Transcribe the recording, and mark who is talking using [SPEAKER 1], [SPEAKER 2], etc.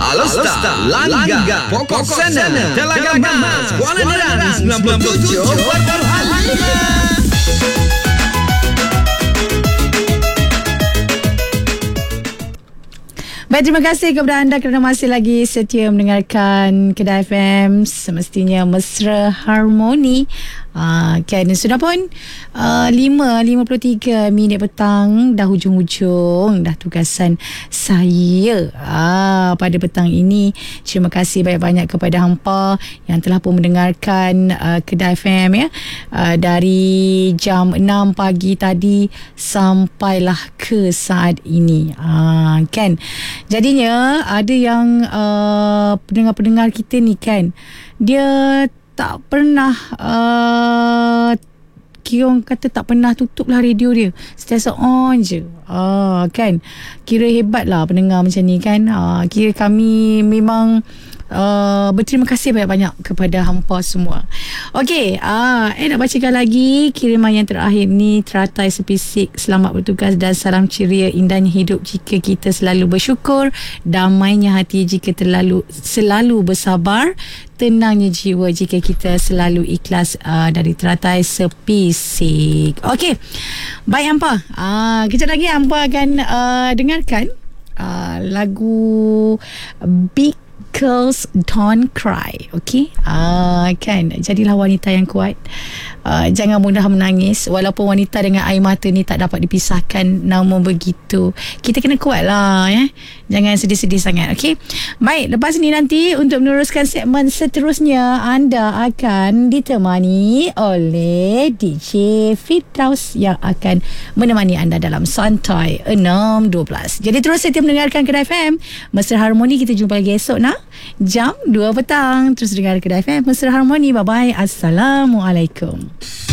[SPEAKER 1] Alustar, Langgar, Pokok Sana, Telaga Mas, Kuala Nerang 97.5.
[SPEAKER 2] Baik, terima kasih kepada anda kerana masih lagi setia mendengarkan Kedah FM. Semestinya mesra harmoni. Kan sudah pun 5:53 petang, dah hujung-hujung dah tugasan saya pada petang ini. Terima kasih banyak-banyak kepada hampa yang telah pun mendengarkan Kedah FM ya, dari jam 6 pagi tadi sampailah ke saat ini. Kan jadinya ada yang pendengar-pendengar kita ni kan, dia tak pernah kira orang kata tak pernah tutup lah radio dia, sentiasa on je. Kan kira hebat lah pendengar macam ni kan. Kira kami memang berterima kasih banyak-banyak kepada hampa semua. Okey, nak bacakan lagi kiriman yang terakhir ni. Teratai sepisik, selamat bertugas dan salam ceria. Indahnya hidup jika kita selalu bersyukur, damainya hati jika selalu bersabar, tenangnya jiwa jika kita selalu ikhlas. Dari Teratai sepisik. Okey, baik hampa, kejap lagi hampa akan dengarkan lagu Big Girls Don't Cry. Okay, kan, jadilah wanita yang kuat. Jangan mudah menangis. Walaupun wanita dengan air mata ni tak dapat dipisahkan, namun begitu kita kena kuat lah ya. Jangan sedih-sedih sangat. Okay, baik, lepas ni nanti untuk meneruskan segmen seterusnya, anda akan ditemani oleh DJ Firdaus yang akan menemani anda dalam Santai 6.12. Jadi terus setia mendengarkan Kedah FM Mesra Harmoni. Kita jumpa lagi esok jam 2 petang. Terus dengar Kedah FM Mesra Harmoni. Bye bye. Assalamualaikum.